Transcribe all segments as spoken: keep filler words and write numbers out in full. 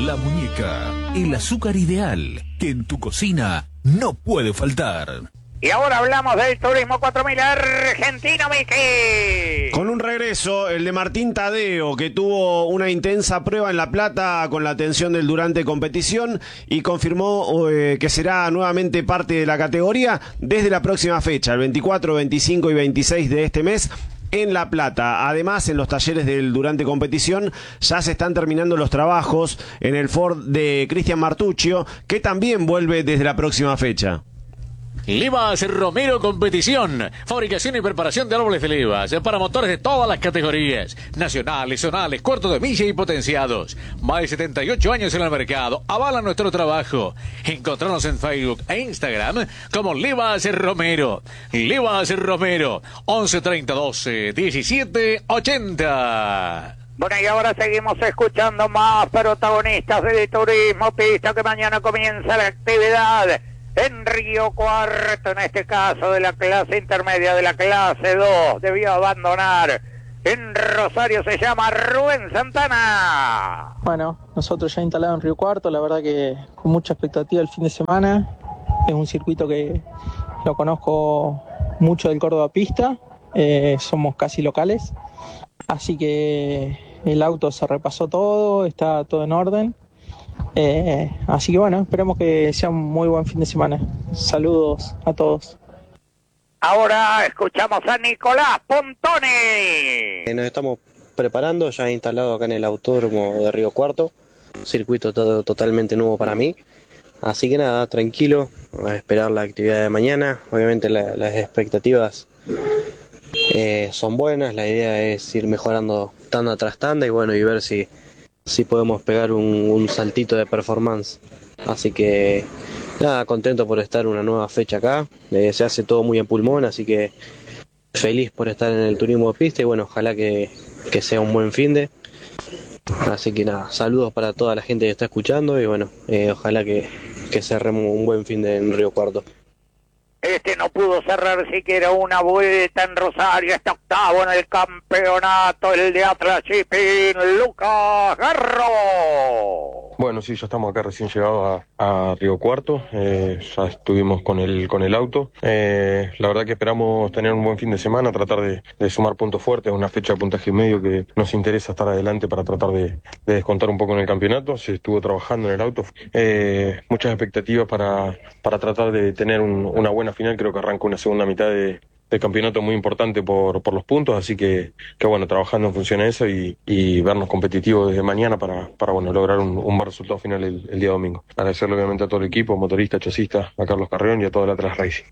La Muñeca, el azúcar ideal que en tu cocina no puede faltar. Y ahora hablamos del Turismo cuatro mil argentino, Miki. Con un regreso, el de Martín Tadeo, que tuvo una intensa prueba en La Plata con la atención del Durante Competición y confirmó eh, que será nuevamente parte de la categoría desde la próxima fecha, el veinticuatro, veinticinco y veintiséis de este mes, en La Plata. Además, en los talleres del Durante Competición ya se están terminando los trabajos en el Ford de Cristian Martuccio, que también vuelve desde la próxima fecha. Livas Romero Competición, fabricación y preparación de árboles de levas para motores de todas las categorías, nacionales, zonales, cuartos de milla y potenciados. Más de setenta y ocho años en el mercado, avala nuestro trabajo. Encontrarnos en Facebook e Instagram como Livas Romero. Livas Romero, once treinta doce diecisiete ochenta. Bueno, y ahora seguimos escuchando más protagonistas del Turismo Pista, que mañana comienza la actividad en Río Cuarto, en este caso de la clase intermedia, de la clase dos, debió abandonar. En Rosario se llama Rubén Santana. Bueno, nosotros ya instalados en Río Cuarto, la verdad que con mucha expectativa el fin de semana. Es un circuito que lo conozco mucho del Córdoba Pista, eh, somos casi locales, así que el auto se repasó todo, está todo en orden. Eh, así que bueno, esperemos que sea un muy buen fin de semana. Saludos a todos. Ahora escuchamos a Nicolás Pontone. Nos estamos preparando, ya instalado acá en el autódromo de Río Cuarto, un circuito todo, totalmente nuevo para mí. Así que nada, tranquilo, a esperar la actividad de mañana. Obviamente la, las expectativas eh, son buenas, la idea es ir mejorando tanda tras tanda y bueno, y ver si si podemos pegar un, un saltito de performance. Así que nada, contento por estar una nueva fecha acá, eh, se hace todo muy a pulmón, así que feliz por estar en el turismo de pista y bueno, ojalá que, que sea un buen finde. Así que nada, saludos para toda la gente que está escuchando y bueno, eh, ojalá que, que cerremos un buen finde en Río Cuarto. Este no pudo cerrar siquiera una vuelta en Rosario, está octavo en el campeonato, el de Atlas Shipping, Lucas Garro. Bueno, sí, ya estamos acá recién llegados a, a Río Cuarto, eh, ya estuvimos con el, con el auto. Eh, la verdad que esperamos tener un buen fin de semana, tratar de, de sumar puntos fuertes, una fecha de puntaje medio que nos interesa estar adelante para tratar de, de descontar un poco en el campeonato. Se estuvo trabajando en el auto, eh, muchas expectativas para, para tratar de tener un, una buena final. Creo que arranca una segunda mitad de, de campeonato muy importante por, por los puntos, así que, que bueno, trabajando en función a eso y, y vernos competitivos desde mañana para, para bueno, lograr un, un buen resultado final el, el día domingo. Agradecerle obviamente a todo el equipo, motorista, chasista, a Carlos Carrión y a todo el Atlas Racing.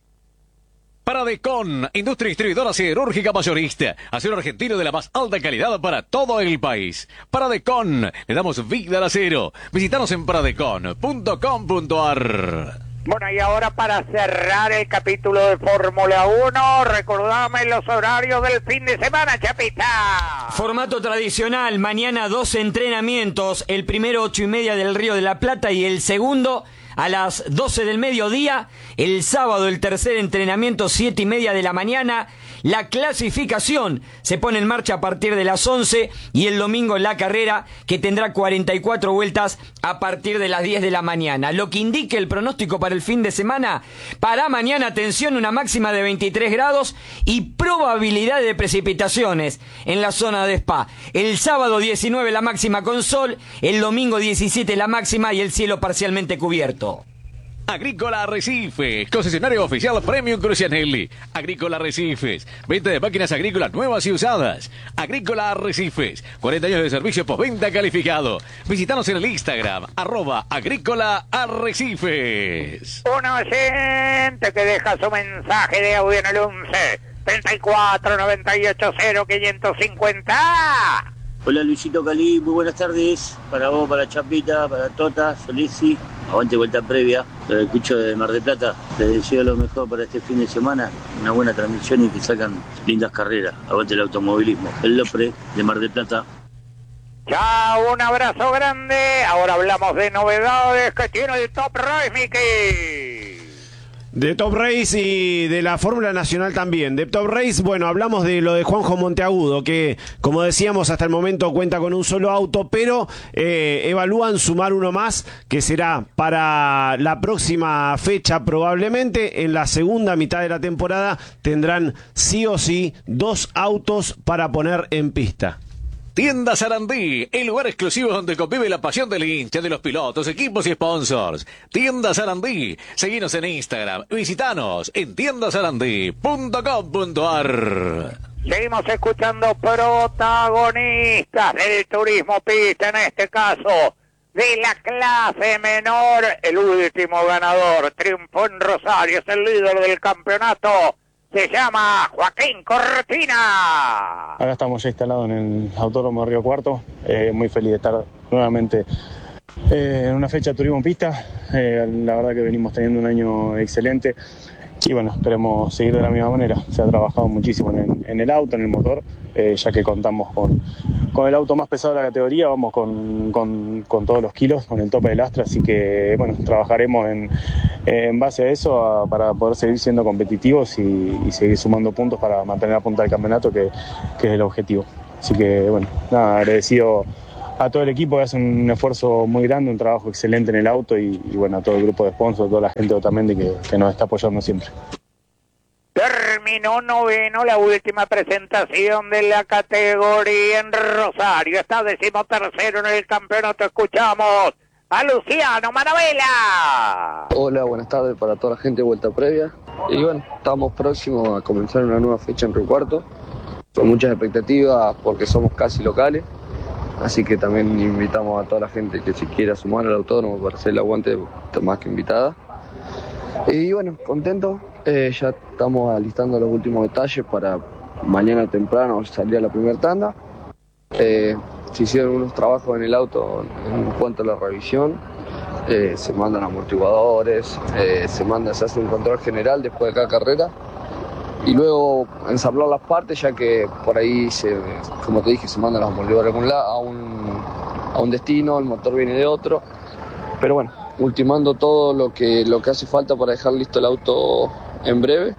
Paradecon, industria distribuidora siderúrgica mayorista, acero argentino de la más alta calidad para todo el país. Paradecon, le damos vida al acero. Visítanos en paradecon punto com punto ar. Bueno, y ahora para cerrar el capítulo de Fórmula uno, recordame los horarios del fin de semana, Chapita. Formato tradicional, mañana dos entrenamientos, el primero ocho y media del Río de la Plata y el segundo a las doce del mediodía, el sábado el tercer entrenamiento siete y media de la mañana, la clasificación se pone en marcha a partir de las once y el domingo la carrera que tendrá cuarenta y cuatro vueltas a partir de las diez de la mañana. Lo que indique el pronóstico para el fin de semana, para mañana atención, una máxima de veintitrés grados y probabilidad de precipitaciones en la zona de Spa. El sábado diecinueve la máxima con sol, el domingo diecisiete la máxima y el cielo parcialmente cubierto. Agrícola Arrecifes, concesionario oficial Premium Crucianelli. Agrícola Arrecifes, venta de máquinas agrícolas nuevas y usadas. Agrícola Arrecifes, cuarenta años de servicio postventa calificado. Visítanos en el Instagram, arroba Agrícola Arrecifes. Un oyente que deja su mensaje de audio en el once treinta y cuatro noventa y ocho cero quinientos cincuenta. Hola Luisito Calí, muy buenas tardes. Para vos, para Chapita, para Tota, Solesi. Aguante vuelta previa. Lo escucho de Mar del Plata. Les deseo lo mejor para este fin de semana. Una buena transmisión y que sacan lindas carreras. Aguante el automovilismo. El Lopre de Mar del Plata. Chao, un abrazo grande. Ahora hablamos de novedades que tiene el Top Race, Miki. De Top Race y de la Fórmula Nacional también. De Top Race, bueno, hablamos de lo de Juanjo Monteagudo, que como decíamos hasta el momento cuenta con un solo auto, pero eh, evalúan sumar uno más, que será para la próxima fecha probablemente. En la segunda mitad de la temporada tendrán sí o sí dos autos para poner en pista. Tienda Sarandí, el lugar exclusivo donde convive la pasión del hincha, de los pilotos, equipos y sponsors. Tienda Sarandí, seguinos en Instagram, visitanos en tienda sarandí punto com punto a r. Seguimos escuchando protagonistas del turismo pista, en este caso de la clase menor. El último ganador triunfó en Rosario, es el líder del campeonato. Se llama Joaquín Cortina. Acá estamos ya instalados en el Autódromo de Río Cuarto, eh, muy feliz de estar nuevamente eh, en una fecha de turismo pista. Eh, la verdad que venimos teniendo un año excelente y bueno, esperemos seguir de la misma manera. Se ha trabajado muchísimo en, en el auto, en el motor, eh, ya que contamos con, con el auto más pesado de la categoría, vamos con, con, con todos los kilos, con el tope del Astra, así que bueno, trabajaremos en, en base a eso a, para poder seguir siendo competitivos y, y seguir sumando puntos para mantener la punta del campeonato, que, que es el objetivo. Así que bueno, nada, agradecido a todo el equipo que hace un esfuerzo muy grande, un trabajo excelente en el auto y, y bueno, a todo el grupo de sponsors, a toda la gente de Otamendi que, que nos está apoyando siempre. Terminó noveno la última presentación de la categoría en Rosario. Está decimotercero en el campeonato. Escuchamos a Luciano Maravela. Hola, buenas tardes para toda la gente de Vuelta Previa. Y bueno, estamos próximos a comenzar una nueva fecha en Río Cuarto, con muchas expectativas porque somos casi locales. Así que también invitamos a toda la gente que se quiera sumar al autódromo para hacer el aguante, más que invitada. Y bueno, contento, eh, ya estamos alistando los últimos detalles para mañana temprano salir a la primera tanda. Eh, se hicieron unos trabajos en el auto en cuanto a la revisión, eh, se mandan amortiguadores, eh, se manda, se hace un control general después de cada carrera. Y luego ensamblar las partes, ya que por ahí, se, como te dije, se mandan los amortiguadores a un, a, un, a un destino, el motor viene de otro. Pero bueno, ultimando todo lo que, lo que hace falta para dejar listo el auto en breve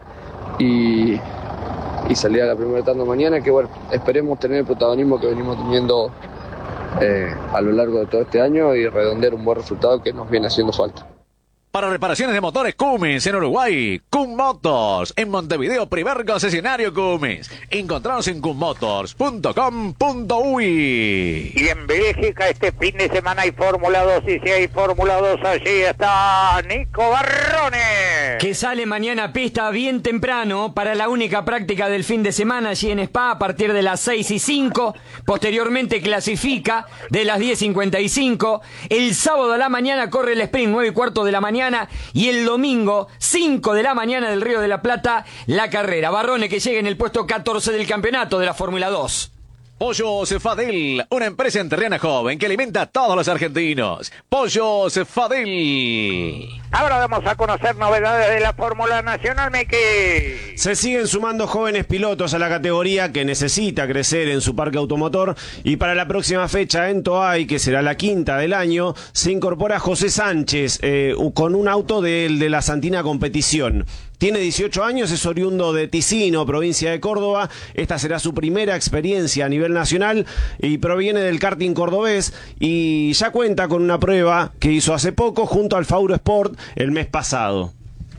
y, y salir a la primera tanda mañana, que bueno, esperemos tener el protagonismo que venimos teniendo eh, a lo largo de todo este año y redondear un buen resultado que nos viene haciendo falta. Para reparaciones de motores Cummins en Uruguay, Cum Motors. En Montevideo, primer concesionario Cummins. Encontranos en cum motors punto com punto u y. Y en Bélgica este fin de semana hay Fórmula dos, y si hay Fórmula dos allí está Nico Barrone. Que sale mañana a pista bien temprano para la única práctica del fin de semana allí en Spa a partir de las seis y cinco. Posteriormente clasifica de las diez cincuenta y cinco. El sábado a la mañana corre el sprint nueve y cuarto de la mañana. Y el domingo, cinco de la mañana del Río de la Plata, la carrera. Barrone que llega en el puesto catorce del campeonato de la Fórmula dos. Pollos Fadel, una empresa entrerriana joven que alimenta a todos los argentinos. Pollos Fadel. Ahora vamos a conocer novedades de la Fórmula Nacional, Miki. Se siguen sumando jóvenes pilotos a la categoría que necesita crecer en su parque automotor y para la próxima fecha en Toay, que será la quinta del año, se incorpora José Sánchez eh, con un auto del de la Santina Competición. Tiene dieciocho años, es oriundo de Ticino, provincia de Córdoba. Esta será su primera experiencia a nivel nacional y proviene del karting cordobés y ya cuenta con una prueba que hizo hace poco junto al Fauro Sport el mes pasado.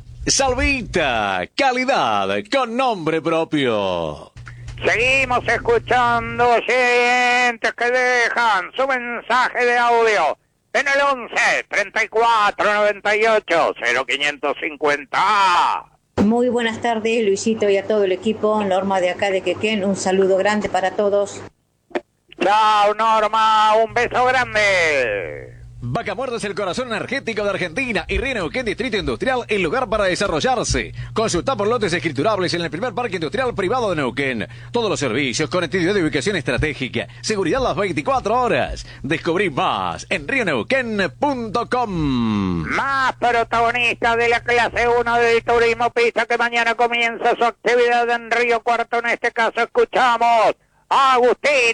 Salvita, calidad con nombre propio. Seguimos escuchando oyentes que dejan su mensaje de audio en el once, treinta y cuatro, noventa y ocho, cero quinientos cincuenta. Muy buenas tardes, Luisito, y a todo el equipo. Norma de acá de Quequén, un saludo grande para todos. Chao, Norma, un beso grande. Vaca Muerta es el corazón energético de Argentina y Río Neuquén Distrito Industrial, el lugar para desarrollarse. Consulta por lotes escriturables en el primer parque industrial privado de Neuquén. Todos los servicios, conectividad de ubicación estratégica, seguridad las veinticuatro horas. Descubrí más en río neuquén punto com. Más protagonistas de la clase uno del turismo pista que mañana comienza su actividad en Río Cuarto. En este caso escuchamos Agustín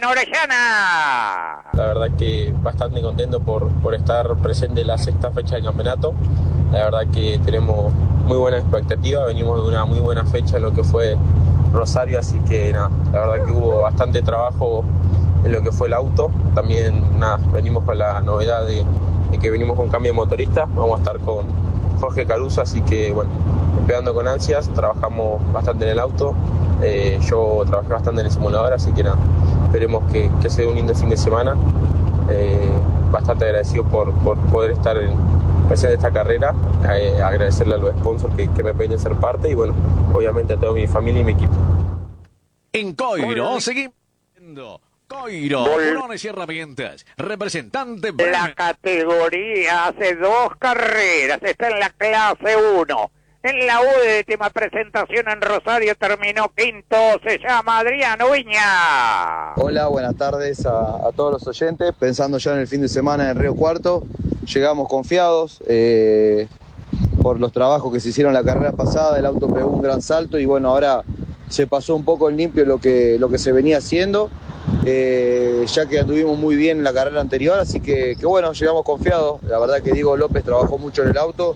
Orellana. La verdad que bastante contento por, por estar presente en la sexta fecha del campeonato. La verdad que tenemos muy buena expectativa, venimos de una muy buena fecha en lo que fue Rosario, así que nada, la verdad que hubo bastante trabajo en lo que fue el auto. También nada, venimos con la novedad de, de que venimos con cambio de motorista, vamos a estar con Jorge Caruso, así que bueno, esperando con ansias, trabajamos bastante en el auto, eh, yo trabajé bastante en el simulador, así que nada, esperemos que, que sea un lindo fin de semana. Eh, bastante agradecido por, por poder estar en de esta carrera, eh, agradecerle a los sponsors que, que me permiten ser parte y bueno, obviamente a toda mi familia y mi equipo. En Coiro seguimos viendo Coiro, Bulones y Herramientas, representante la categoría hace dos carreras, está en la clase uno. En la última presentación en Rosario terminó quinto, se llama Adriano Viña. Hola, buenas tardes a, a todos los oyentes. Pensando ya en el fin de semana en Río Cuarto, llegamos confiados eh, por los trabajos que se hicieron la carrera pasada. El auto pegó un gran salto y bueno, ahora se pasó un poco en limpio lo que, lo que se venía haciendo, eh, ya que anduvimos muy bien en la carrera anterior, así que, que bueno, llegamos confiados. La verdad que Diego López trabajó mucho en el auto.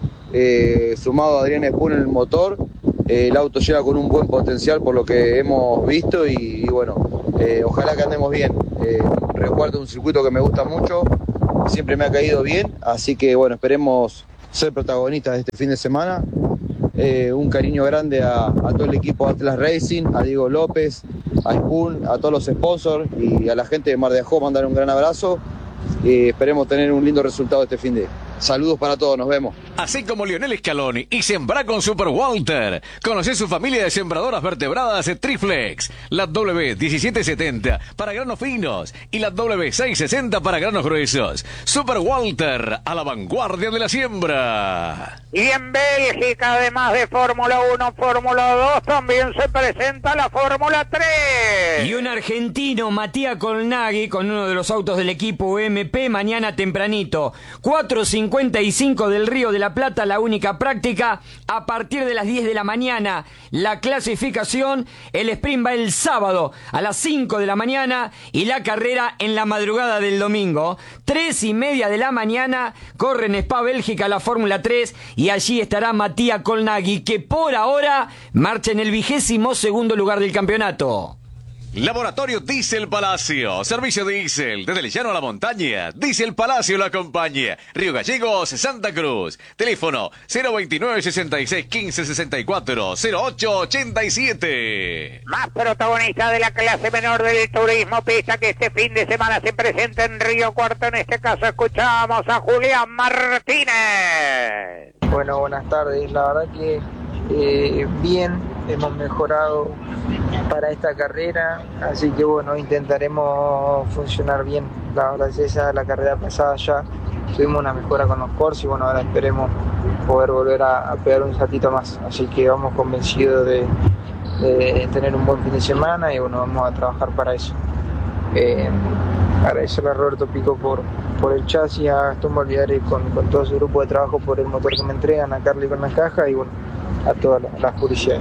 Eh, sumado a Adrián Espún en el motor, eh, el auto llega con un buen potencial por lo que hemos visto y, y bueno, eh, ojalá que andemos bien. Eh, Río Cuarto es un circuito que me gusta mucho, siempre me ha caído bien, así que bueno, esperemos ser protagonistas de este fin de semana. Eh, un cariño grande a, a todo el equipo Atlas Racing, a Diego López, a Espún, a todos los sponsors y a la gente de Mar de Ajó, mandar un gran abrazo y esperemos tener un lindo resultado este fin de. Saludos para todos, nos vemos. Así como Lionel Scaloni y Sembra con Super Walter. Conoce su familia de sembradoras vertebradas Triflex. La W diecisiete setenta para granos finos y la W seiscientos sesenta para granos gruesos. Super Walter, a la vanguardia de la siembra. Y en Bélgica, además de Fórmula uno, Fórmula dos, también se presenta la Fórmula tres. Y un argentino, Matías Colnaghi, con uno de los autos del equipo U M P, mañana tempranito. cuatro cincuenta y cinco del Río de la Plata, la única práctica. A partir de las diez de la mañana, la clasificación. El sprint va el sábado a las cinco de la mañana y la carrera en la madrugada del domingo. Tres y media de la mañana, corre en Spa, Bélgica, la Fórmula tres. Y allí estará Matías Colnaghi, que por ahora marcha en el vigésimo segundo lugar del campeonato. Laboratorio Diesel Palacio, servicio diésel, desde el llano a la montaña. Diesel Palacio lo acompaña. Río Gallegos, Santa Cruz. Teléfono cero veintinueve, sesenta y seis, quince, sesenta y cuatro, cero ocho ochenta y siete. Más protagonista de la clase menor del turismo pista que este fin de semana se presenta en Río Cuarto. En este caso escuchamos a Julián Martínez. Bueno, buenas tardes. La verdad que eh, bien, hemos mejorado para esta carrera, así que bueno, intentaremos funcionar bien. La verdad es esa, la carrera pasada ya tuvimos una mejora con los Corsi y bueno, ahora esperemos poder volver a, a pegar un saltito más, así que vamos convencidos de, de tener un buen fin de semana y bueno, vamos a trabajar para eso. Eh, agradecerle a Roberto Pico por, por el chasis, a Gastón Bolívar con, con todo su grupo de trabajo por el motor que me entregan, a Carly con la caja y bueno, a todas las, las publicidades.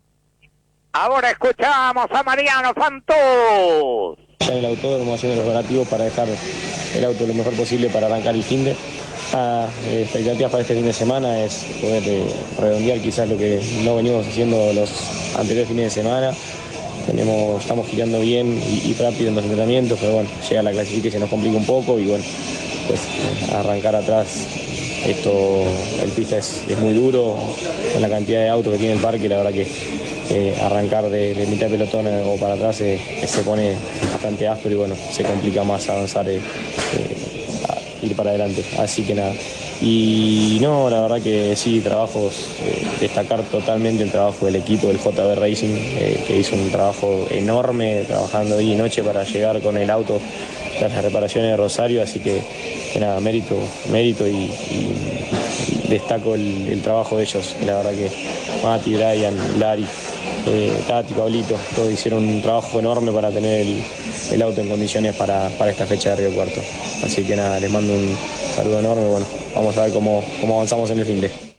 Ahora escuchamos a Mariano Fantus. Ya en el autódromo haciendo los operativos para dejar el auto lo mejor posible para arrancar el fin de. Ah, eh, expectativas para este fin de semana es poder eh, redondear quizás lo que no venimos haciendo los anteriores fines de semana. Tenemos, estamos girando bien y, y rápido en los entrenamientos, pero bueno, llega la clasificación y se nos complica un poco y bueno, pues arrancar atrás. Esto, el pista es, es muy duro, con la cantidad de autos que tiene el parque, la verdad que eh, arrancar de, de mitad de pelotón o para atrás eh, se pone bastante áspero y bueno, se complica más avanzar, eh, eh, a ir para adelante, así que nada. Y no, la verdad que sí, trabajos, eh, destacar totalmente el trabajo del equipo del J B Racing, eh, que hizo un trabajo enorme, trabajando día y noche para llegar con el auto tras las reparaciones de Rosario, así que, que nada, mérito, mérito y, y, y destaco el, el trabajo de ellos, la verdad que Mati, Brian, Lari, eh, Tati, Pablito, todos hicieron un trabajo enorme para tener el, el auto en condiciones para, para esta fecha de Río Cuarto, así que nada, les mando un saludo enorme, bueno, vamos a ver cómo, cómo avanzamos en el fin de.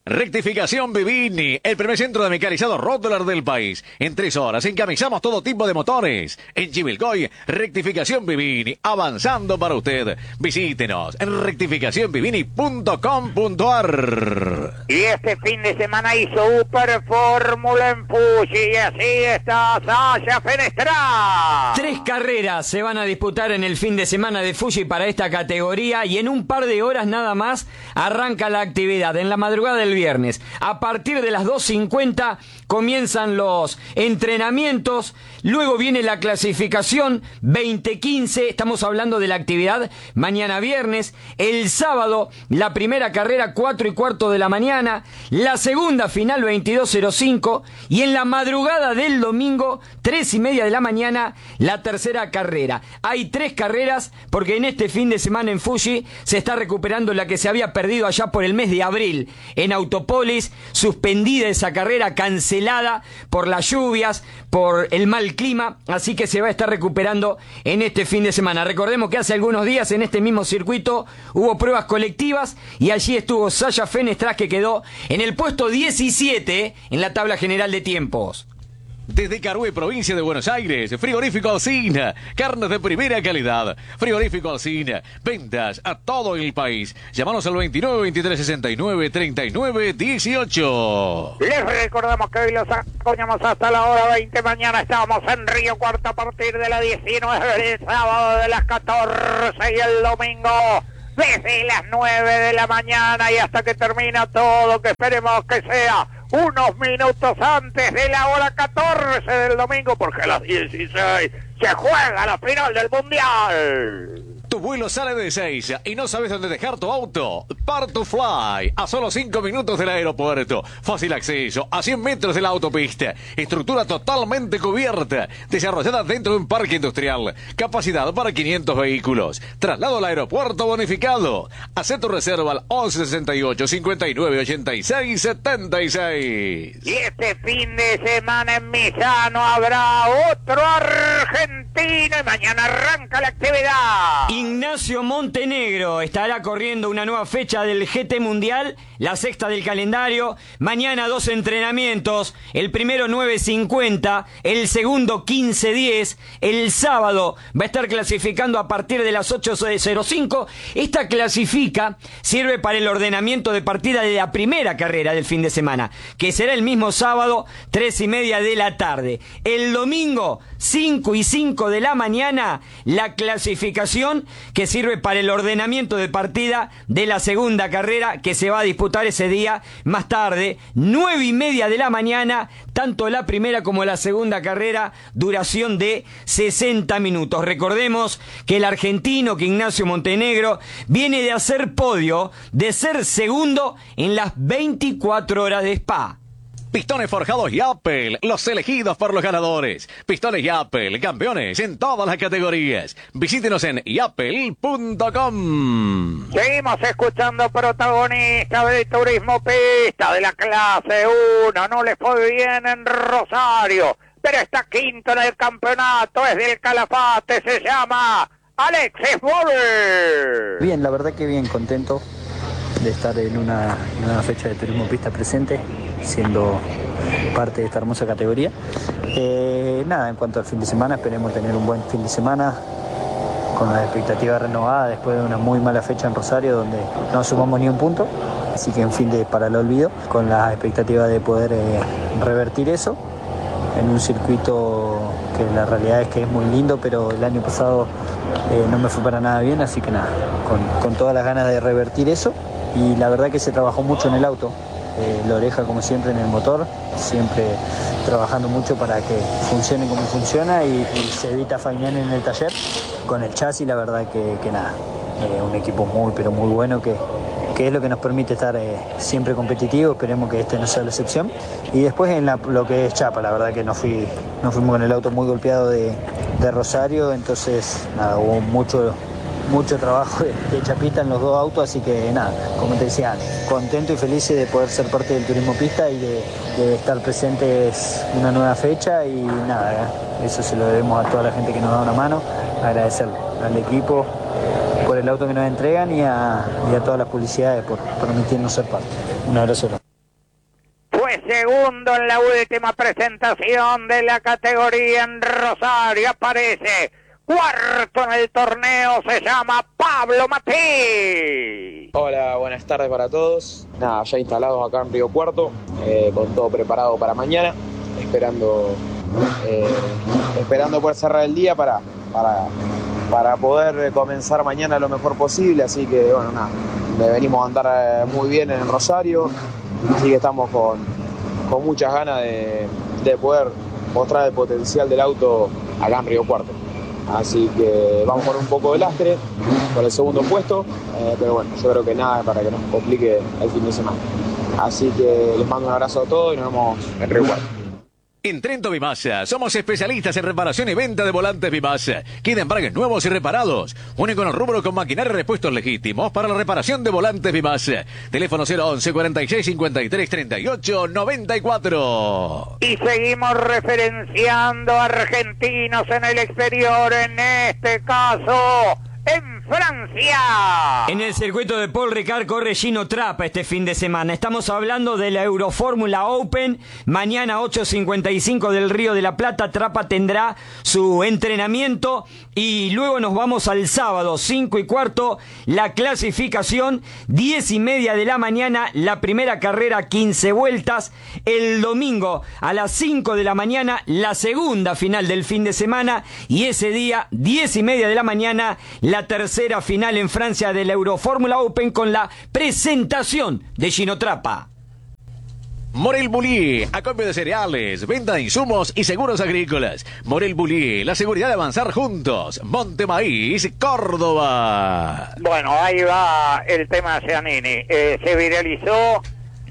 Rectificación Vivini, el primer centro de mecanizado Rotterdam del país. En tres horas encamisamos todo tipo de motores. En Chivilcoy, Rectificación Vivini, avanzando para usted. Visítenos en rectificación vivini punto com punto ar. Y este fin de semana hizo Super Fórmula en Fuji y así está Sasha Fenestra. Tres carreras se van a disputar en el fin de semana de Fuji para esta categoría y en un par de horas nada más arranca la actividad. En la madrugada del viernes, a partir de las dos cincuenta comienzan los entrenamientos, luego viene la clasificación veinte quince, estamos hablando de la actividad mañana viernes, el sábado la primera carrera cuatro y cuarto de la mañana, la segunda final veintidós cero cinco y en la madrugada del domingo tres y media de la mañana la tercera carrera. Hay tres carreras porque en este fin de semana en Fuji se está recuperando la que se había perdido allá por el mes de abril en Autopolis, suspendida esa carrera, cancelada por las lluvias, por el mal clima, así que se va a estar recuperando en este fin de semana. Recordemos que hace algunos días en este mismo circuito hubo pruebas colectivas y allí estuvo Sasha Fenestra, que quedó en el puesto diecisiete en la tabla general de tiempos. Desde Carué, provincia de Buenos Aires, Frigorífico Alsina, carnes de primera calidad. Frigorífico Alsina, ventas a todo el país. Llámanos al veintinueve veintitrés sesenta y nueve treinta y nueve dieciocho. Les recordamos que hoy los acompañamos hasta la hora veinte. Mañana estamos en Río Cuarto a partir de las diecinueve, el sábado de las catorce y el domingo desde las nueve de la mañana y hasta que termina todo, que esperemos que sea unos minutos antes de la hora catorce del domingo, porque a las dieciséis se juega la final del Mundial. Tu vuelo sale de Ezeiza y no sabes dónde dejar tu auto. Part to Fly, a solo cinco minutos del aeropuerto. Fácil acceso, a cien metros de la autopista. Estructura totalmente cubierta, desarrollada dentro de un parque industrial. Capacidad para quinientos vehículos. Traslado al aeropuerto bonificado. Haz tu reserva al once sesenta y ocho cincuenta y nueve ochenta y seis setenta y seis. Y este fin de semana en Misano habrá otro argentino y mañana arranca la actividad. Ignacio Montenegro estará corriendo una nueva fecha del G T Mundial, la sexta del calendario. Mañana dos entrenamientos, el primero nueve cincuenta, el segundo quince diez. El sábado va a estar clasificando a partir de las ocho cero cinco. Esta clasifica sirve para el ordenamiento de partida de la primera carrera del fin de semana, que será el mismo sábado, tres y media de la tarde. El domingo, cinco y cinco de la mañana, la clasificación que sirve para el ordenamiento de partida de la segunda carrera, que se va a disputar ese día más tarde, nueve y media de la mañana, tanto la primera como la segunda carrera, duración de sesenta minutos. Recordemos que el argentino, que Ignacio Montenegro, viene de hacer podio, de ser segundo en las veinticuatro horas de Spa. Pistones forjados Yapel, los elegidos por los ganadores. Pistones Yapel, campeones en todas las categorías. Visítenos en yapel punto com. Seguimos escuchando protagonistas del turismo pista de la clase uno. No les fue bien en Rosario, pero está quinto en el campeonato. Es del Calafate, se llama Alexis Boller. Bien, la verdad que bien, contento de estar en una nueva fecha de turismo pista presente, siendo parte de esta hermosa categoría. Eh, nada, en cuanto al fin de semana, esperemos tener un buen fin de semana con las expectativas renovadas después de una muy mala fecha en Rosario donde no sumamos ni un punto, así que un fin de para el olvido, con la expectativa de poder eh, revertir eso en un circuito que la realidad es que es muy lindo, pero el año pasado eh, no me fue para nada bien, así que nada, con, con todas las ganas de revertir eso. Y la verdad que se trabajó mucho en el auto, eh, la oreja como siempre en el motor, siempre trabajando mucho para que funcione como funciona y, y se evita faenar en el taller. Con el chasis la verdad que, que nada, eh, un equipo muy pero muy bueno que, que es lo que nos permite estar eh, siempre competitivos, esperemos que este no sea la excepción. Y después en la, lo que es chapa, la verdad que no fui, no fuimos con el auto muy golpeado de, de Rosario, entonces nada, hubo mucho... mucho trabajo de, de chapita en los dos autos, así que nada, como te decía, contento y feliz de poder ser parte del turismo pista y de, de estar presentes en una nueva fecha y nada, eso se lo debemos a toda la gente que nos da una mano, agradecerle al equipo por el auto que nos entregan y a, y a todas las publicidades por permitirnos ser parte. Un abrazo. segundo en la última presentación de la categoría en Rosario. Aparece cuarto en el torneo, se llama Pablo Matí. Hola, buenas tardes para todos. Nada, ya instalados acá en Río Cuarto, eh, con todo preparado para mañana, esperando eh, esperando poder cerrar el día para, para, para poder comenzar mañana lo mejor posible. Así que, bueno, nada, venimos a andar muy bien en Rosario, así que estamos con, con muchas ganas de, de poder mostrar el potencial del auto acá en Río Cuarto. Así que vamos por un poco de lastre por el segundo puesto, eh, pero bueno, yo creo que nada para que nos complique el fin de semana. Así que les mando un abrazo a todos y nos vemos en Río Cuarto. En Trento Bimasa somos especialistas en reparación y venta de volantes Bimasa. Quieren embragues nuevos y reparados. Único en el rubro con maquinaria y repuestos legítimos para la reparación de volantes Bimasa. Teléfono cero once cuarenta y seis cincuenta y tres treinta y ocho noventa y cuatro. Y seguimos referenciando argentinos en el exterior, en este caso en Francia. En el circuito de Paul Ricard corre Gino Trappa este fin de semana. Estamos hablando de la Eurofórmula Open. Mañana ocho cincuenta y cinco del Río de la Plata. Trappa tendrá su entrenamiento y luego nos vamos al sábado cinco y cuarto. La clasificación diez y media de la mañana. La primera carrera quince vueltas. El domingo a las cinco de la mañana la segunda final del fin de semana. Y ese día diez y media de la mañana la tercera final en Francia de la Eurofórmula Open con la presentación de Gino Trappa. Morel Bullier, acopio de cereales, venta de insumos y seguros agrícolas. Morel Bullier, la seguridad de avanzar juntos. Monte Maíz, Córdoba. Bueno, ahí va el tema Giannini. Eh, se viralizó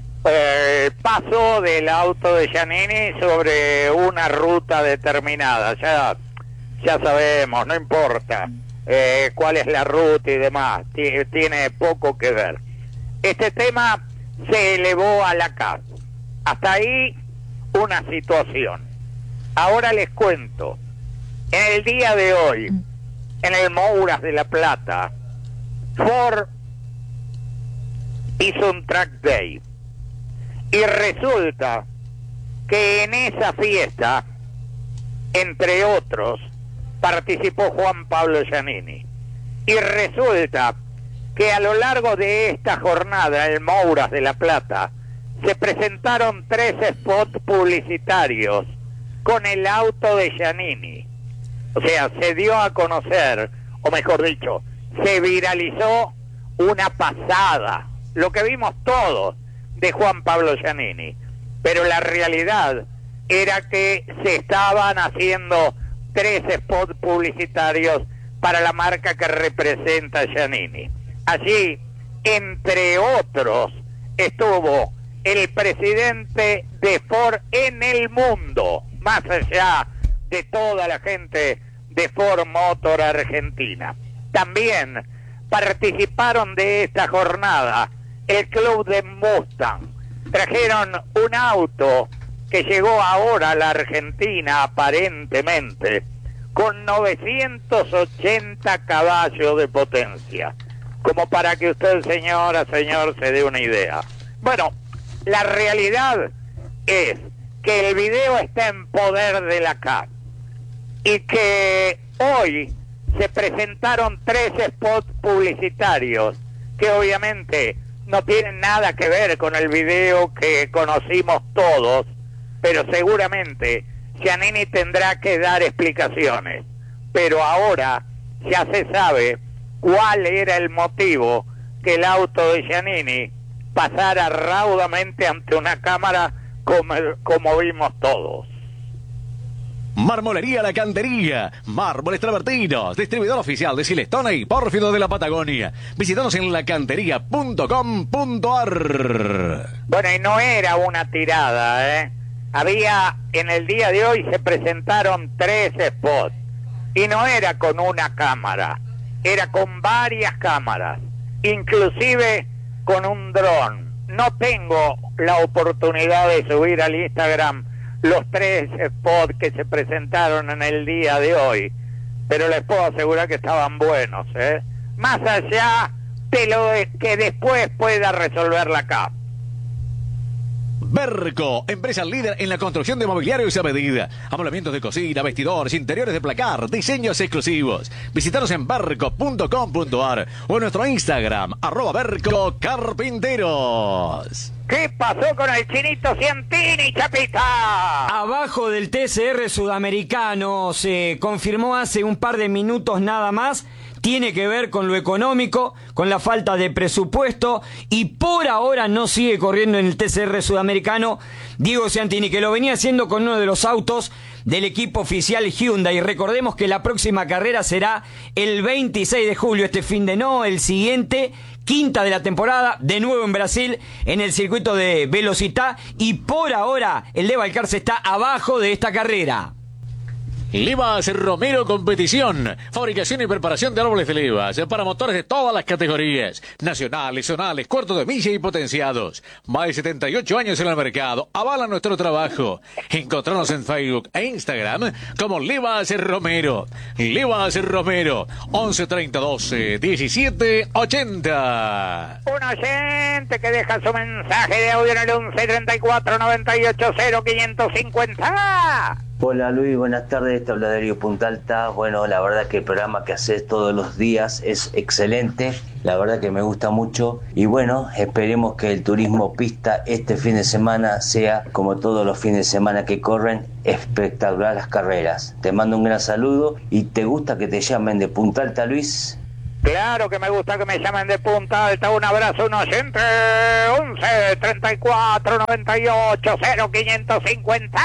eh, el paso del auto de Giannini sobre una ruta determinada. Ya, ya sabemos, no importa eh, cuál es la ruta y demás. T- tiene poco que ver. Este tema se elevó a la C A S. Hasta ahí una situación. Ahora les cuento. En el día de hoy, en el Mouras de La Plata, Ford hizo un track day. Y resulta que en esa fiesta, entre otros, participó Juan Pablo Giannini. Y resulta que a lo largo de esta jornada, en el Mouras de La Plata, se presentaron tres spots publicitarios con el auto de Giannini. O sea, se dio a conocer, o mejor dicho, se viralizó una pasada, lo que vimos todos de Juan Pablo Giannini. Pero la realidad era que se estaban haciendo tres spots publicitarios para la marca que representa Giannini. Allí, entre otros, estuvo el presidente de Ford en el mundo, más allá de toda la gente de Ford Motor Argentina. También participaron de esta jornada el club de Mustang. Trajeron un auto que llegó ahora a la Argentina aparentemente con novecientos ochenta caballos de potencia, como para que usted, señora, señor, se dé una idea. Bueno, la realidad es que el video está en poder de la C A S y que hoy se presentaron tres spots publicitarios que obviamente no tienen nada que ver con el video que conocimos todos, pero seguramente Giannini tendrá que dar explicaciones. Pero ahora ya se sabe cuál era el motivo que el auto de Giannini pasara raudamente ante una cámara como, como vimos todos. Marmolería La Cantería, mármoles travertinos, distribuidor oficial de Silestone y Pórfido de la Patagonia. Visítanos en la cantería punto com punto a r. Bueno, y no era una tirada, ¿eh? Había, en el día de hoy se presentaron tres spots, y no era con una cámara, era con varias cámaras, inclusive con un dron. No tengo la oportunidad de subir al Instagram los tres spots que se presentaron en el día de hoy, pero les puedo asegurar que estaban buenos, ¿eh? Más allá de lo que después pueda resolver la C A P. Berco, empresa líder en la construcción de mobiliarios a medida. Amoblamientos de cocina, vestidores, interiores de placar, diseños exclusivos. Visítanos en berco punto com punto ar o en nuestro Instagram, arroba Berco Carpinteros. ¿Qué pasó con el Chinito Cientini, Chapita? Abajo del T C R sudamericano, se confirmó hace un par de minutos nada más. Tiene que ver con lo económico, con la falta de presupuesto, y por ahora no sigue corriendo en el T C R sudamericano Diego Ciantini, que lo venía haciendo con uno de los autos del equipo oficial Hyundai. Recordemos que la próxima carrera será el veintiséis de julio, este fin de no, el siguiente, quinta de la temporada, de nuevo en Brasil, en el circuito de Velocitar, y por ahora el de Balcarce está abajo de esta carrera. Levas Romero Competición, fabricación y preparación de árboles de levas para motores de todas las categorías, nacionales, zonales, cuartos de milla y potenciados. Más de setenta y ocho años en el mercado, avalan nuestro trabajo. Encontrarnos en Facebook e Instagram como Levas Romero. Levas Romero, once treinta doce diecisiete ochenta. Un oyente que deja su mensaje de audio en el once treinta y cuatro noventa y ocho cero quinientos cincuenta. Hola Luis, buenas tardes, te habla Darío Punta Alta. Bueno, la verdad que el programa que haces todos los días es excelente, la verdad que me gusta mucho, y bueno, esperemos que el turismo pista este fin de semana sea, como todos los fines de semana que corren, espectacular las carreras. Te mando un gran saludo. ¿Y te gusta que te llamen de Punta Alta, Luis? Claro que me gusta que me llamen de Punta Alta. Un abrazo, un oyente. once treinta y cuatro noventa y ocho cero quinientos cincuenta.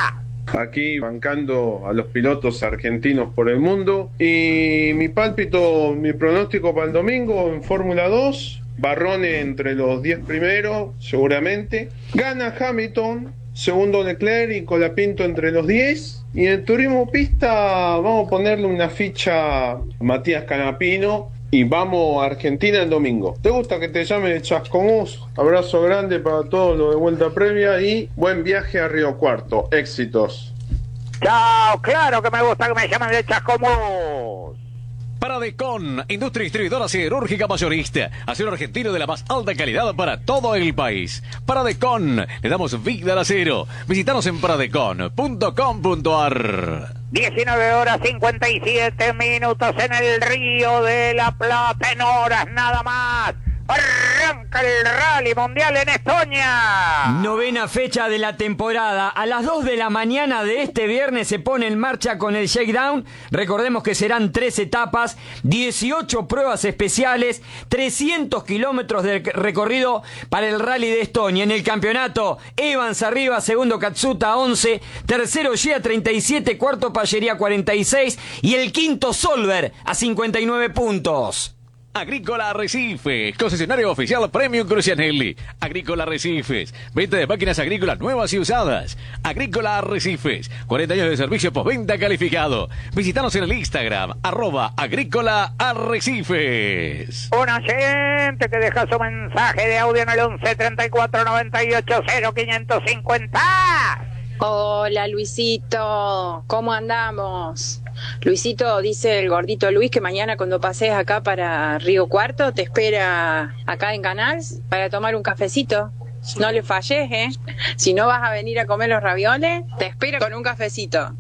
Aquí bancando a los pilotos argentinos por el mundo. Y mi pálpito, mi pronóstico para el domingo en Fórmula dos, Barrone entre los diez primeros, seguramente. Gana Hamilton, segundo Leclerc y Colapinto entre los diez. Y en el turismo pista vamos a ponerle una ficha a Matías Canapino. Y vamos a Argentina el domingo. ¿Te gusta que te llame Chascomús? Abrazo grande para todos los de Vuelta Previa y buen viaje a Río Cuarto. Éxitos. Chao, claro que me gusta que me llamen de Chascomús. Paradecon, industria distribuidora siderúrgica mayorista, acero argentino de la más alta calidad para todo el país. Paradecon, le damos vida al acero. Visítanos en paradecon punto com punto ar. diecinueve horas cincuenta y siete minutos en el Río de la Plata, en horas nada más. Arranca el Rally Mundial en Estonia. Novena fecha de la temporada. A las dos de la mañana de este viernes se pone en marcha con el shakedown. Recordemos que serán tres etapas, dieciocho pruebas especiales, trescientos kilómetros de recorrido para el Rally de Estonia. En el campeonato, Evans arriba, segundo Katsuta once, tercero Gia treinta y siete, cuarto Pallería cuarenta y seis y el quinto Solver a cincuenta y nueve puntos. Agrícola Arrecifes, concesionario oficial Premium Crucianelli. Agrícola Arrecifes, venta de máquinas agrícolas nuevas y usadas. Agrícola Arrecifes, cuarenta años de servicio postventa calificado. Visítanos en el Instagram, arroba Agrícola Arrecifes. Un oyente que deja su mensaje de audio en el once treinta y cuatro noventa y ocho cero quinientos cincuenta. Hola Luisito, ¿cómo andamos? Luisito, dice el gordito Luis que mañana cuando pases acá para Río Cuarto te espera acá en Canals para tomar un cafecito. No le falles, ¿eh? Si no vas a venir a comer los ravioles, te espero con un cafecito.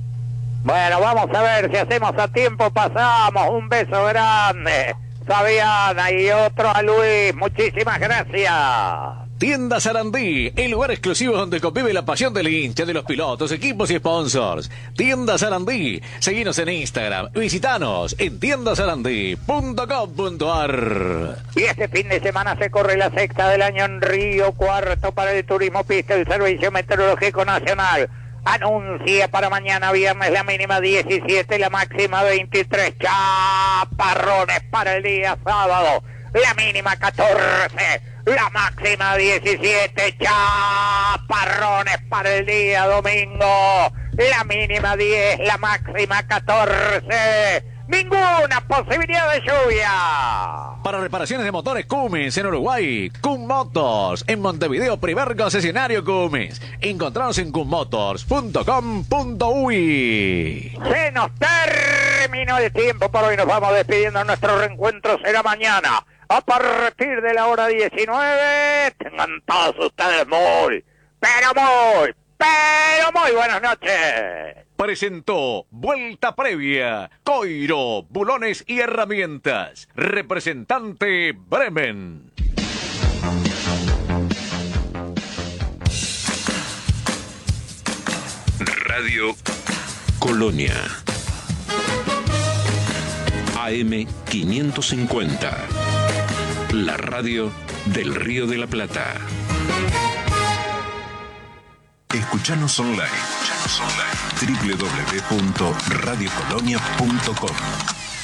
Bueno, vamos a ver si hacemos a tiempo, pasamos. Un beso grande, Fabiana, y otro a Luis. Muchísimas gracias. Tienda Sarandí, el lugar exclusivo donde convive la pasión del hincha, de los pilotos, equipos y sponsors. Tienda Sarandí, seguinos en Instagram, visitanos en tienda sarandí punto com punto ar. Y este fin de semana se corre la sexta del año en Río Cuarto para el turismo pista. El Servicio Meteorológico Nacional anuncia para mañana viernes la mínima diecisiete, la máxima veintitrés. Chaparrones para el día sábado, la mínima catorce, la máxima diecisiete. Chaparrones para el día domingo, la mínima diez, la máxima catorce. Ninguna posibilidad de lluvia. Para reparaciones de motores Cummins en Uruguay, Cum Motors. En Montevideo, primer concesionario Cummins. Encontranos en cum motors punto com punto uy. Se nos terminó el tiempo por hoy. Nos vamos despidiendo. Nuestro reencuentro será mañana a partir de la hora diecinueve. Tengan todos ustedes muy, pero muy, pero muy buenas noches. Presentó Vuelta Previa, Coiro, Bulones y Herramientas. Representante Bremen. Radio Colonia. A M quinientos cincuenta. La radio del Río de la Plata. Escuchanos online. Escuchanos online. doble u doble u doble u punto radio colonia punto com.